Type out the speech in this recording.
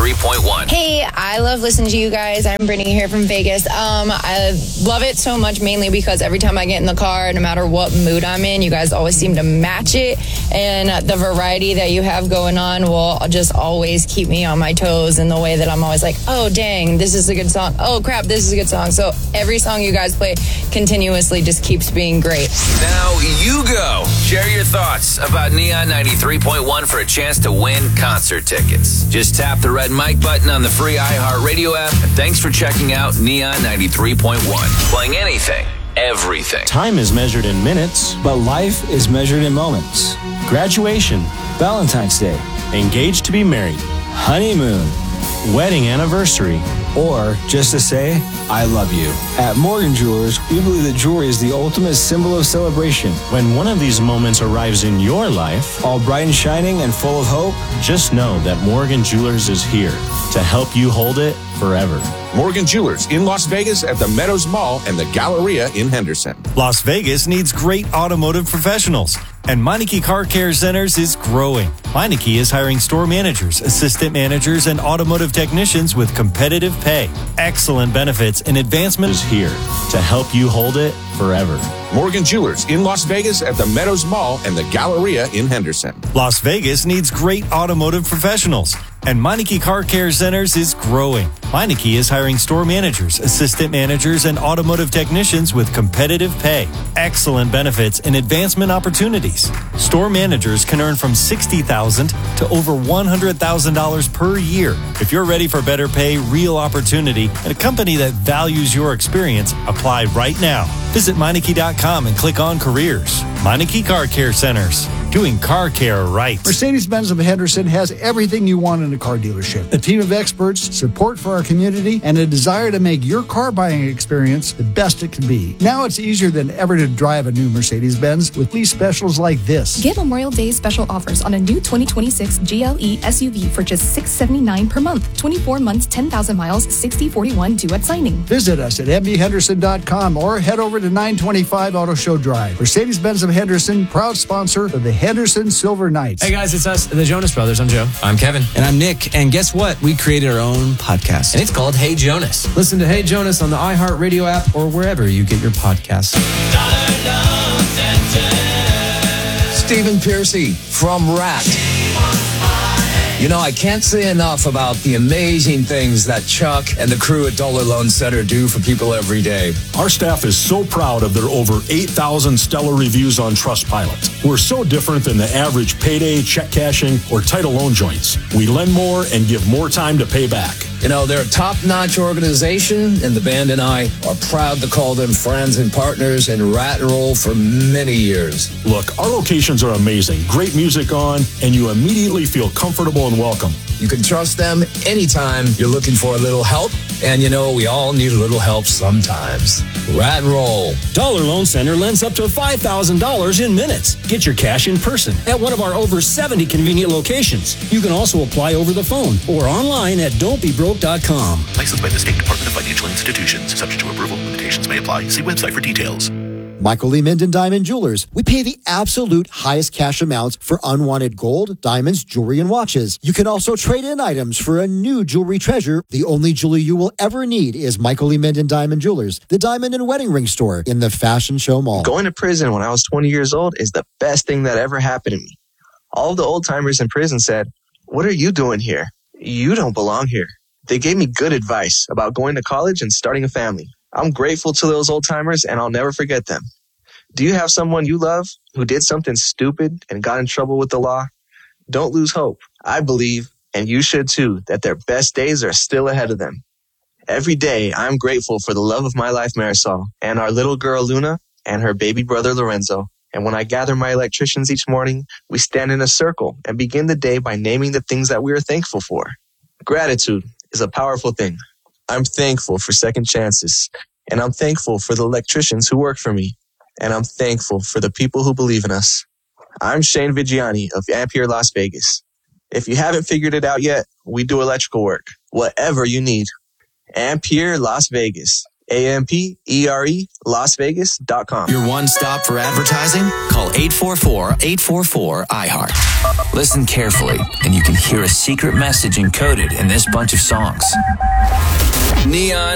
93.1. Hey, I love listening to you guys. I'm Brittany here from Vegas. I love it so much, mainly because every time I get in the car, no matter what mood I'm in, you guys always seem to match it. And the variety that you have going on will just always keep me on my toes in the way that I'm always like, oh, dang, this is a good song. Oh, crap, this is a good song. So every song you guys play continuously just keeps being great. Now you go. Share your thoughts about Neon 93.1 for a chance to win concert tickets. Just tap the red mic button on the free iHeartRadio app. And thanks for checking out Neon 93.1. Playing anything, everything. Time is measured in minutes, but life is measured in moments. Graduation, Valentine's Day, engaged to be married, honeymoon, wedding anniversary, or just to say, I love you. At Morgan Jewelers, we believe that jewelry is the ultimate symbol of celebration. When one of these moments arrives in your life, all bright and shining and full of hope, just know that Morgan Jewelers is here to help you hold it forever. Morgan Jewelers in Las Vegas at the Meadows Mall and the Galleria in Henderson. Las Vegas needs great automotive professionals, and Meineke Car Care Centers is growing. Meineke is hiring store managers, assistant managers, and automotive technicians with competitive pay. Excellent benefits and advancement is here to help you hold it forever. Morgan Jewelers in Las Vegas at the Meadows Mall and the Galleria in Henderson. Las Vegas needs great automotive professionals, and Meineke Car Care Centers is growing. Meineke is hiring store managers, assistant managers, and automotive technicians with competitive pay. Excellent benefits and advancement opportunities. Store managers can earn from $60,000 to over $100,000 per year. If you're ready for better pay, real opportunity, and a company that values your experience, apply right now. Visit Meineke.com and click on careers. Meineke Car Care Centers. Doing car care right. Mercedes-Benz of Henderson has everything you want in a car dealership. A team of experts, support for our community, and a desire to make your car buying experience the best it can be. Now it's easier than ever to drive a new Mercedes-Benz with lease specials like this. Get Memorial Day special offers on a new 2026 GLE SUV for just $679 per month. 24 months, 10,000 miles, $6041 due at signing. Visit us at mbhenderson.com or head over to 925 Auto Show Drive. Mercedes-Benz of Henderson, proud sponsor of the Henderson Silver Knights. Hey guys, it's us, the Jonas Brothers. I'm Joe. I'm Kevin. And I'm Nick. And guess what? We created our own podcast. And it's called Hey Jonas. Listen to Hey Jonas on the iHeartRadio app or wherever you get your podcasts. Stephen Piercy from Rat. You know, I can't say enough about the amazing things that Chuck and the crew at Dollar Loan Center do for people every day. Our staff is so proud of their over 8,000 stellar reviews on Trustpilot. We're so different than the average payday, check cashing, or title loan joints. We lend more and give more time to pay back. You know, they're a top-notch organization, and the band and I are proud to call them friends and partners in Rat and Roll for many years. Look, our locations are amazing. Great music on, and you immediately feel comfortable and welcome. You can trust them anytime you're looking for a little help, and you know we all need a little help sometimes. Rat and Roll. Dollar Loan Center lends up to $5,000 in minutes. Get your cash in person at one of our over 70 convenient locations. You can also apply over the phone or online at don'tbebroke.com. Licensed by the State Department of Financial Institutions. Subject to approval. Limitations may apply. See website for details. Michael Lee Minden Diamond Jewelers. We pay the absolute highest cash amounts for unwanted gold, diamonds, jewelry, and watches. You can also trade in items for a new jewelry treasure. The only jewelry you will ever need is Michael Lee Minden Diamond Jewelers, the diamond and wedding ring store in the Fashion Show Mall. Going to prison when I was 20 years old is the best thing that ever happened to me. All of the old timers in prison said, "What are you doing here? You don't belong here." They gave me good advice about going to college and starting a family. I'm grateful to those old timers, and I'll never forget them. Do you have someone you love who did something stupid and got in trouble with the law? Don't lose hope. I believe, and you should too, that their best days are still ahead of them. Every day, I'm grateful for the love of my life, Marisol, and our little girl, Luna, and her baby brother, Lorenzo. And when I gather my electricians each morning, we stand in a circle and begin the day by naming the things that we are thankful for. Gratitude is a powerful thing. I'm thankful for second chances, and I'm thankful for the electricians who work for me, and I'm thankful for the people who believe in us. I'm Shane Vigiani of Ampere Las Vegas. If you haven't figured it out yet, we do electrical work, whatever you need. Ampere Las Vegas. AMPERE LasVegas.com. Your one stop for advertising? Call 844-844-iHeart. Listen carefully, and you can hear a secret message encoded in this bunch of songs. Neon